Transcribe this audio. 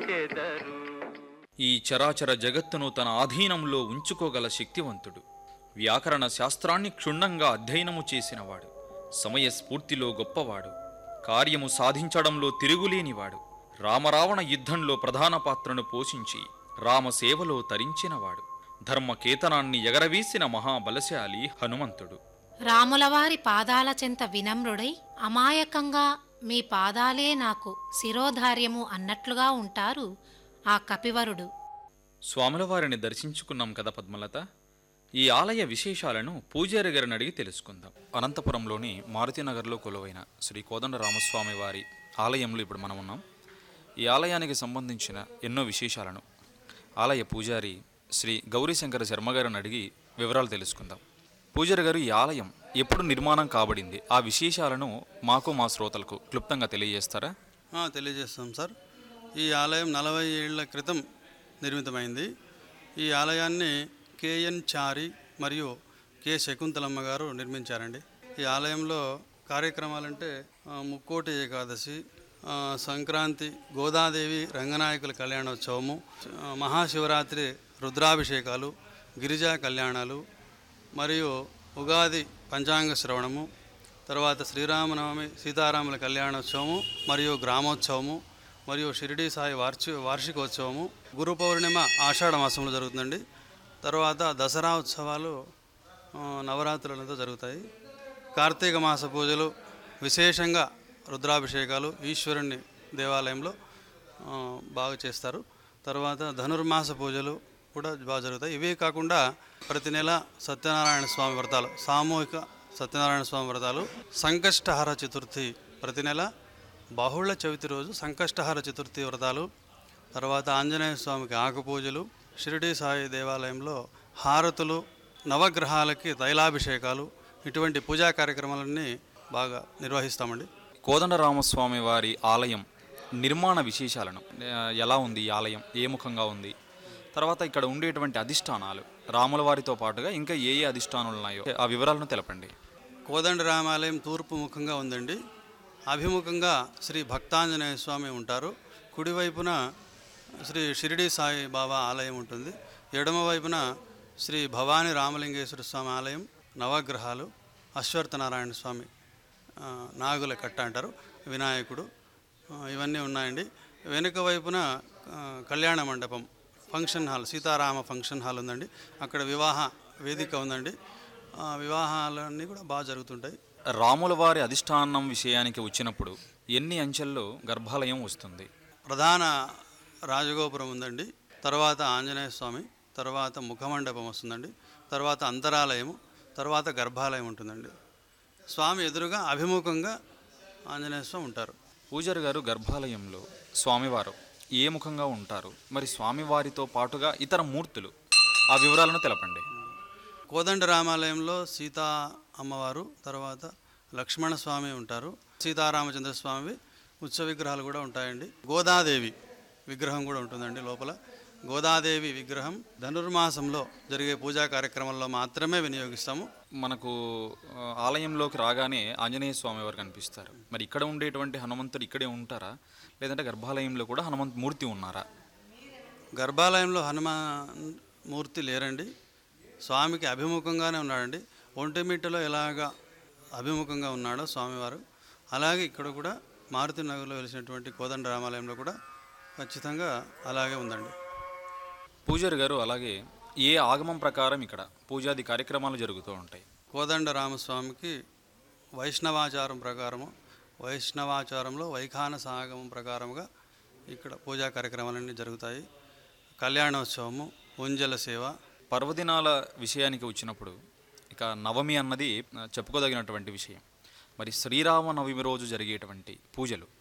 చెదరు. ఈ చరాచర జగత్తును తన ఆధీనంలో ఉంచుకోగల శక్తివంతుడు. వ్యాకరణ శాస్త్రాన్ని క్షుణ్ణంగా అధ్యయనము చేసినవాడు. సమయస్ఫూర్తిలో గొప్పవాడు. కార్యము సాధించడంలో తిరుగులేనివాడు. రామరావణ యుద్ధంలో ప్రధాన పాత్రను పోషించి రామసేవలో తరించినవాడు. ధర్మకేతనాన్ని ఎగరవేసిన మహాబలశాలి హనుమంతుడు. రాములవారి పాదాల చెంత వినమ్రుడై అమాయకంగా మీ పాదాలే నాకు శిరోధార్యము అన్నట్లుగా ఉంటారు ఆ కపివరుడు. స్వాములవారిని దర్శించుకున్నాం కదా పద్మలత. ఈ ఆలయ విశేషాలను పూజారి గారిని అడిగి తెలుసుకుందాం. అనంతపురంలోని మారుతినగర్లో కొలువైన శ్రీ కోదండరామస్వామి వారి ఆలయంలో ఇప్పుడు మనం ఉన్నాం. ఈ ఆలయానికి సంబంధించిన ఎన్నో విశేషాలను ఆలయ పూజారి శ్రీ గౌరీశంకర శర్మ గారిని అడిగి వివరాలు తెలుసుకుందాం. పూజారి గారు, ఈ ఆలయం ఎప్పుడు నిర్మాణం కాబడింది, ఆ విశేషాలను మాకు మా శ్రోతలకు క్లుప్తంగా తెలియజేస్తారా? తెలియజేస్తాం సార్. ఈ ఆలయం 40 ఏళ్ల క్రితం నిర్మితమైంది. ఈ ఆలయాన్ని కేఎన్ చారి మరియు కె శకుంతలమ్మ గారు నిర్మించారండి. ఈ ఆలయంలో కార్యక్రమాలంటే ముక్కోటి ఏకాదశి, సంక్రాంతి, గోదాదేవి రంగనాయకుల కళ్యాణోత్సవము, మహాశివరాత్రి రుద్రాభిషేకాలు, గిరిజా కళ్యాణాలు మరియు ఉగాది పంచాంగ శ్రవణము, తర్వాత శ్రీరామనవమి సీతారాముల కళ్యాణోత్సవము మరియు గ్రామోత్సవము మరియు షిరిడీ సాయి వార్షికోత్సవము, గురు పౌర్ణిమ ఆషాఢ మాసంలో జరుగుతుందండి. తర్వాత దసరా ఉత్సవాలు నవరాత్రులతో జరుగుతాయి. కార్తీక మాస పూజలు, విశేషంగా రుద్రాభిషేకాలు ఈశ్వరుని దేవాలయంలో బాగా చేస్తారు. తర్వాత ధనుర్మాస పూజలు కూడా బాగా జరుగుతాయి. ఇవే కాకుండా ప్రతి నెల సత్యనారాయణ స్వామి వ్రతాలు, సామూహిక సత్యనారాయణ స్వామి వ్రతాలు, సంకష్టహర చతుర్థి ప్రతి నెల, బహుళ చవితి రోజు సంకష్టహర చతుర్థి వ్రతాలు, తర్వాత ఆంజనేయ స్వామికి ఆకు పూజలు, షిరిడీ సాయి దేవాలయంలో హారతులు, నవగ్రహాలకి తైలాభిషేకాలు, ఇటువంటి పూజా కార్యక్రమాలన్నీ బాగా నిర్వహిస్తామండి. కోదండరామస్వామి వారి ఆలయం నిర్మాణ విశేషాలను, ఎలా ఉంది ఈ ఆలయం, ఏ ముఖంగా ఉంది, తర్వాత ఇక్కడ ఉండేటువంటి అధిష్టానాలు, రాముల వారితో పాటుగా ఇంకా ఏ ఏ అధిష్టానాలు ఉన్నాయో ఆ వివరాలను తెలపండి. కోదండరామాలయం తూర్పు ముఖంగా ఉందండి. అభిముఖంగా శ్రీ భక్తాంజనేయ స్వామి ఉంటారు. కుడివైపున శ్రీ షిరిడీ సాయి బాబా ఆలయం ఉంటుంది. ఎడమ వైపున శ్రీ భవానీ రామలింగేశ్వర స్వామి ఆలయం, నవగ్రహాలు, అశ్వత్థనారాయణ స్వామి నాగుల కట్ట అంటారు, వినాయకుడు, ఇవన్నీ ఉన్నాయండి. వెనుక వైపున కళ్యాణ మండపం, function hall, Sitarama function hall ఉందండి. అక్కడ వివాహ వేదిక ఉందండి. వివాహాలన్నీ కూడా బాగా జరుగుతుంటాయి. రాముల వారి అధిష్టానం విషయానికి వచ్చినప్పుడు ఎన్ని అంచెల్లో గర్భాలయం వస్తుంది? ప్రధాన రాజగోపురం ఉందండి, తర్వాత ఆంజనేయ స్వామి, తర్వాత ముఖమండపం వస్తుందండి, తర్వాత అంతరాలయము, తర్వాత గర్భాలయం ఉంటుందండి. స్వామి ఎదురుగా అభిముఖంగా ఆంజనేయ స్వామి ఉంటారు. పూజారి గారు, గర్భాలయంలో స్వామివారు ఏ ముఖంగా ఉంటారు, మరి స్వామివారితో పాటుగా ఇతర మూర్తులు, ఆ వివరాలను తెలపండి. కోదండరామాలయంలో సీతా అమ్మవారు, తర్వాత లక్ష్మణ స్వామి ఉంటారు, సీతారామచంద్ర స్వామి ఉత్సవ విగ్రహాలు కూడా ఉంటాయండి. గోదాదేవి విగ్రహం కూడా ఉంటుందండి లోపల. గోదాదేవి విగ్రహం ధనుర్మాసంలో జరిగే పూజా కార్యక్రమంలో మాత్రమే వినియోగిస్తాము. మనకు ఆలయంలోకి రాగానే ఆంజనేయ స్వామి వారు కనిపిస్తారు. మరి ఇక్కడ ఉండేటువంటి హనుమంతుడు ఇక్కడే ఉంటారా, లేదంటే గర్భాలయంలో కూడా హనుమంత్ మూర్తి ఉన్నారా? గర్భాలయంలో హనుమాన్ మూర్తి లేరండి. స్వామికి అభిముఖంగానే ఉన్నాడండి. ఒంటిమిట్టలో ఎలాగా అభిముఖంగా ఉన్నాడో స్వామివారు, అలాగే ఇక్కడ కూడా మారుతి నగర్లో వెలిసినటువంటి కోదండరామాలయంలో కూడా ఖచ్చితంగా అలాగే ఉందండి. పూజారి గారు, అలాగే ఏ ఆగమం ప్రకారం ఇక్కడ పూజాది కార్యక్రమాలు జరుగుతూ ఉంటాయి? కోదండరామస్వామికి వైష్ణవాచారం ప్రకారము, వైష్ణవాచారంలో వైఖానస ఆగమం ప్రకారముగా ఇక్కడ పూజా కార్యక్రమాలన్నీ జరుగుతాయి. కళ్యాణోత్సవము, ఉంజల సేవ. పర్వదినాల విషయానికి వచ్చినప్పుడు ఇక నవమి అన్నది చెప్పుకోదగినటువంటి విషయం. మరి శ్రీరామ నవమి రోజు జరిగేటువంటి పూజలు